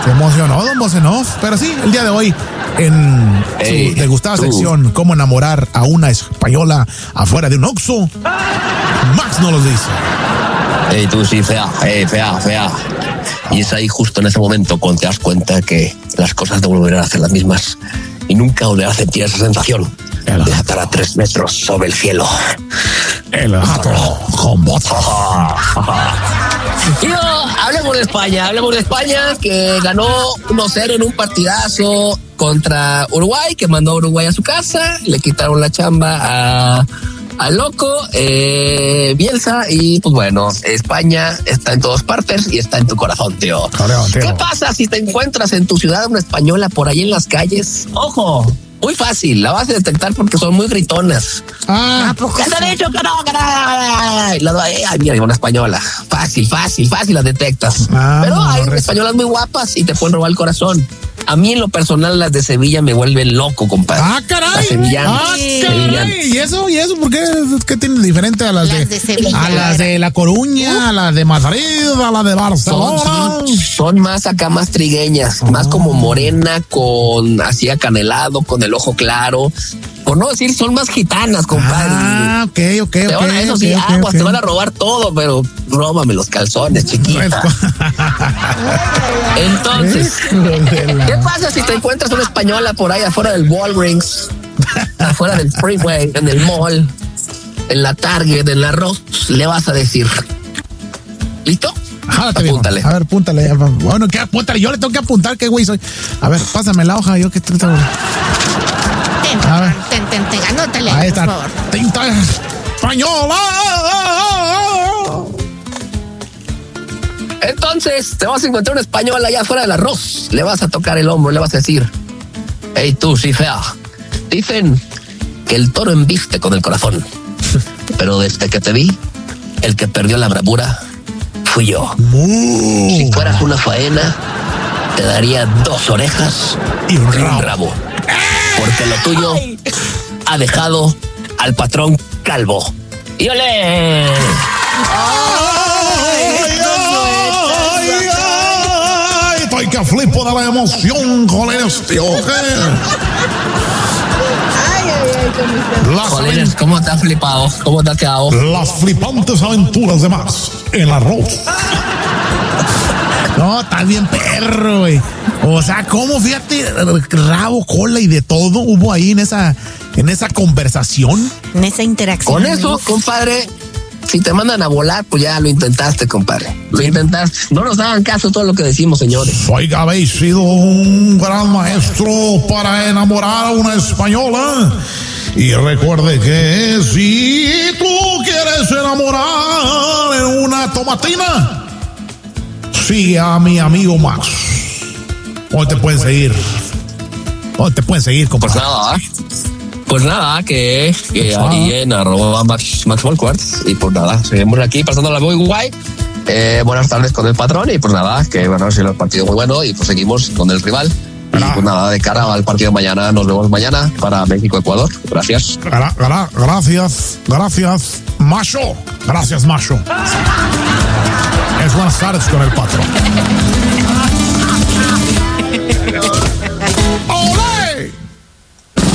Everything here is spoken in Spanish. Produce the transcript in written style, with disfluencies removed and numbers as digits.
Se emocionó don Bocenov, pero sí, el día de hoy en su degustada sección Cómo enamorar a una española afuera de un Oxxo, Max nos lo dice. Ey, tú sí, fea. Y es ahí justo en ese momento cuando te das cuenta que las cosas no volverán a ser las mismas y nunca volverás a sentir esa sensación de estar a 3 metros sobre el cielo. El gato con botas. Y hablemos de España, que ganó 1-0 en un partidazo contra Uruguay, que mandó a Uruguay a su casa, le quitaron la chamba al loco, Bielsa, y pues bueno, España está en todas partes y está en tu corazón, tío. ¿Qué pasa si te encuentras en tu ciudad una española por ahí en las calles? Ojo, muy fácil, la vas a detectar porque son muy gritonas. ¿Qué te ha dicho que no? Ay, mira, una española. Fácil, la detectas. Pero hay españolas muy guapas y te pueden robar el corazón. A mí en lo personal las de Sevilla me vuelven loco, compadre. Caray. Sevillanas. ¿Y eso? ¿Por qué? ¿Qué tiene diferente a las de Sevilla? A las de La Coruña, a las de Madrid, a las de Barcelona. Son más acá, más trigueñas, más como morena, con así acanelado, con el ojo claro. Por no decir, son más gitanas, compadre. Ok. Eso sí, aguas, te van a robar todo, pero róbame los calzones, chiquita. Entonces, ¿qué pasa si te encuentras una española por ahí afuera del Walgreens, afuera del Freeway, en el mall, en la Target, en la Ross? Le vas a decir, ¿listo? Apúntale. A ver, apúntale. Bueno, ¿qué apúntale? Yo le tengo que apuntar, ¿qué güey soy? A ver, pásame la hoja, yo que te... Anótale, ahí está. por favor. Tinta española. Entonces, te vas a encontrar una española allá afuera del arroz. Le vas a tocar el hombro, le vas a decir, hey, tú, sí, fea. Dicen que el toro embiste con el corazón. Pero desde que te vi, el que perdió la bravura fui yo. Si fueras una faena, te daría 2 orejas y un rabo. Porque lo tuyo ha dejado al patrón calvo. ¡Y olé! Estoy que flipo de la emoción con este Joder, ¿cómo te has flipado? ¿Cómo te has quedado? Las flipantes aventuras de Max en arroz. No, está bien perro, güey. O sea, ¿cómo? Fíjate, rabo, cola y de todo hubo ahí en esa conversación. En esa interacción. Con eso, compadre, si te mandan a volar, pues ya lo intentaste, compadre. Lo intentaste. No nos hagan caso todo lo que decimos, señores. Oiga, habéis sido un gran maestro para enamorar a una española. Y recuerde que si tú quieres enamorar en una tomatina, sigue a mi amigo Max. ¿Dónde te pueden seguir? ¿Dónde te pueden seguir, compadre? Pues nada, que ahí en @MaxWalkwarts. Y pues nada, seguimos aquí pasándola muy guay. Buenas tardes con el patrón. Y pues nada, que bueno, ha sido el partido muy bueno. Y pues seguimos con el rival. Y pues nada, de cara al partido mañana, nos vemos mañana para México-Ecuador. Gracias. Gracias, Macho. Gracias, Macho. Es buenas tardes con el patrón.